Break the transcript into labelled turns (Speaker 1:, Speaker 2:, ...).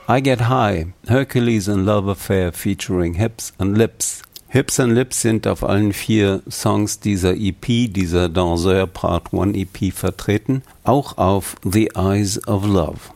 Speaker 1: I Get High, Hercules and Love Affair featuring Hips and Lips. Hips and Lips sind auf allen 4 Songs dieser EP, dieser Danseur Part 1 EP vertreten, auch auf The Eyes of Love.